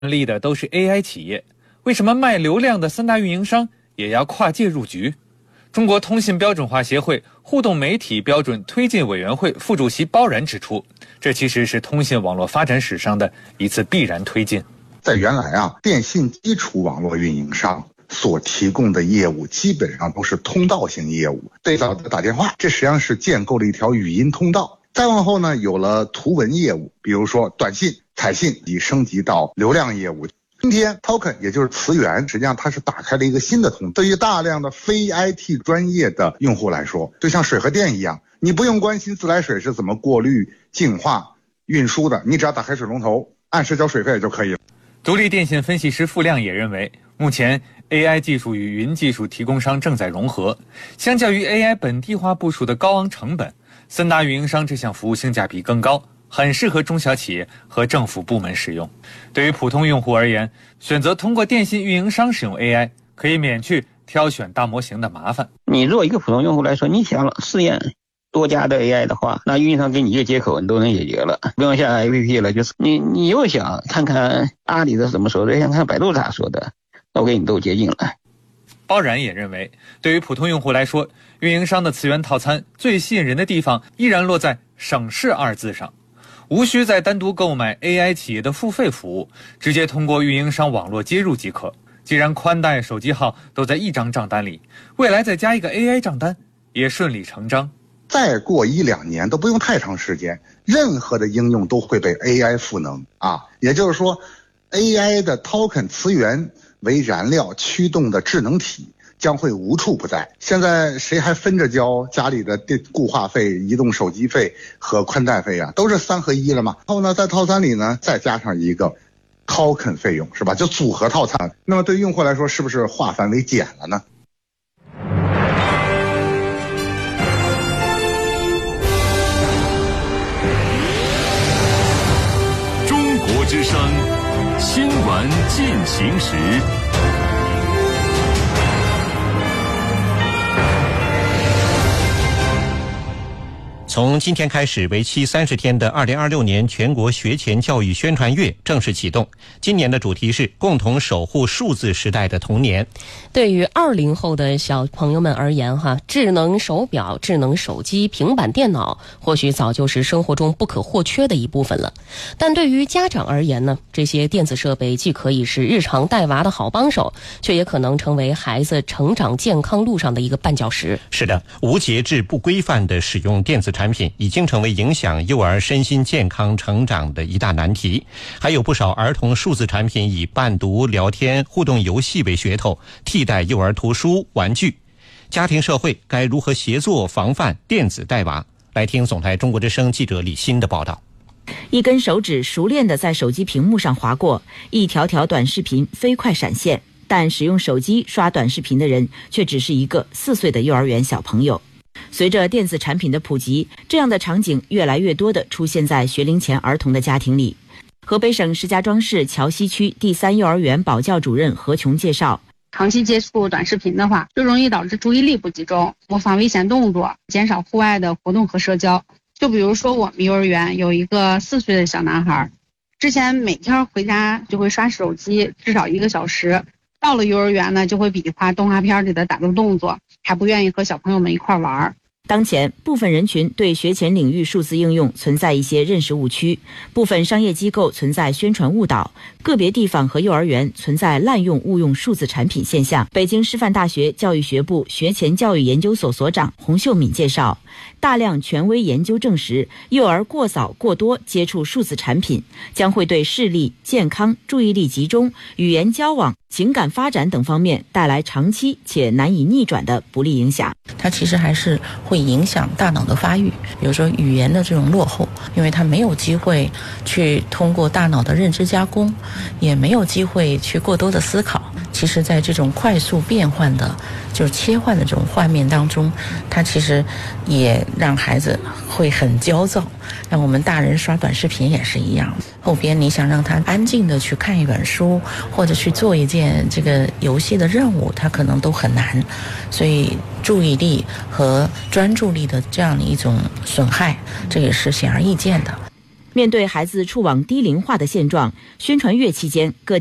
利的都是 AI 企业，为什么卖流量的3大运营商也要跨界入局？中国通信标准化协会互动媒体标准推进委员会副主席包然指出，这其实是通信网络发展史上的一次必然推进。 在原来电信基础网络运营商所提供的业务基本上都是通道型业务，最早的打电话，这实际上是建构了一条语音通道。再往后呢，有了图文业务，比如说短信、彩信，已升级到流量业务。今天 token 也就是词源，实际上它是打开了一个新的通道。对于大量的非 IT 专业的用户来说，就像水和电一样，你不用关心自来水是怎么过滤、净化、运输的，你只要打开水龙头，按时交水费就可以了。 独立电信分析师付亮也认为，目前 AI 技术与云技术提供商正在融合，相较于 AI 本地化部署的高昂成本，3大运营商这项服务性价比更高，很适合中小企业和政府部门使用。对于普通用户而言，选择通过电信运营商使用 AI， 可以免去挑选大模型的麻烦。 你作为一个普通用户来说，你想试验多家的 AI 的话，那运营商给你一个接口，你都能解决了，不用下 APP 了。就是你又想看看阿里的怎么说的，想看百度咋说的，那我给你都接近了。 包然也认为，对于普通用户来说，运营商的次元套餐最吸引人的地方依然落在省事2字上，无需再单独购买 AI 企业的付费服务，直接通过运营商网络接入即可。既然宽带、手机号都在一张账单里，未来再加一个 AI 账单也顺理成章。 再过1-2年都不用太长时间，任何的应用都会被 AI 赋能也就是说 AI 的 token 词源为燃料驱动的智能体将会无处不在。现在谁还分着交家里的固话费、移动手机费和宽带费都是3合1了嘛。然后呢，在套餐里呢再加上一个 token 费用，是吧？就组合套餐。那么对用户来说，是不是化繁为简了呢？ 中国之声新闻进行时。 从今天开始，为期30天的2026年全国学前教育宣传月正式启动。今年的主题是共同守护数字时代的童年。 对于20后的小朋友们而言智能手表、智能手机、平板电脑或许早就是生活中不可或缺的一部分了。但对于家长而言呢，这些电子设备既可以是日常带娃的好帮手，却也可能成为孩子成长健康路上的一个绊脚石。 是的，无节制、不规范的使用电子产品已经成为影响幼儿身心健康成长的一大难题。还有不少儿童数字产品以伴读、聊天、互动游戏为噱头，替代幼儿图书、玩具。家庭社会该如何协作防范电子带娃？来听总台中国之声记者李欣的报道。 一根手指熟练地在手机屏幕上划过，一条条短视频飞快闪现，但使用手机刷短视频的人却只是一个4岁的幼儿园小朋友。随着电子产品的普及，这样的场景越来越多地出现在学龄前儿童的家庭里。河北省石家庄市桥西区第3幼儿园保教主任何琼介绍， 长期接触短视频的话，就容易导致注意力不集中，模仿危险动作，减少户外的活动和社交。就比如说我们幼儿园有一个4岁的小男孩，之前每天回家就会刷手机至少1个小时，到了幼儿园呢就会比划动画片里的打斗动作，还不愿意和小朋友们一块玩。 当前部分人群对学前领域数字应用存在一些认识误区，部分商业机构存在宣传误导，个别地方和幼儿园存在滥用误用数字产品现象。北京师范大学教育学部学前教育研究所所长洪秀敏介绍，大量权威研究证实，幼儿过早过多接触数字产品将会对视力、健康、注意力集中、语言交往、情感发展等方面带来长期且难以逆转的不利影响。 它其实还是会影响大脑的发育，比如说语言的这种落后，因为它没有机会去通过大脑的认知加工，也没有机会去过多的思考。其实在这种快速变换的就是切换的这种画面当中，它其实也让孩子会很焦躁。让我们大人刷短视频也是一样，后边你想让他安静的去看一本书，或者去做一件这个游戏的任务，他可能都很难。所以注意力和专注力的这样的一种损害，这也是显而易见的。 面对孩子触网低龄化的现状，宣传月期间各